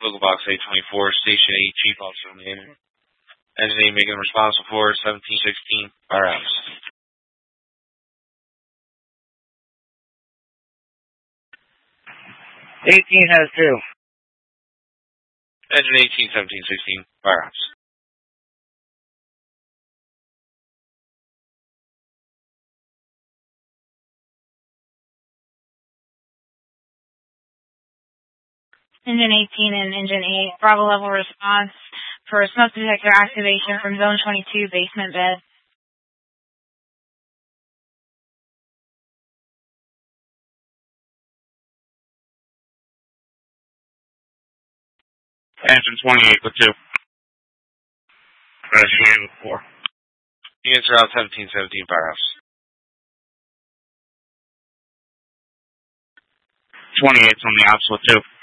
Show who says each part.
Speaker 1: Local Box 824, Station 8, Chief Officer Name. Engine 8 making responsible for 1716 Firehouse.
Speaker 2: has 2.
Speaker 1: Engine 18, 1716 Firehouse.
Speaker 3: Engine 18 and Engine 8, Bravo level response for smoke detector activation from Zone 22 basement bed.
Speaker 2: Engine 28 with 2. Engine 8 with 4.
Speaker 1: Units are out 1717 Firehouse.
Speaker 2: 28's on the outs with 2.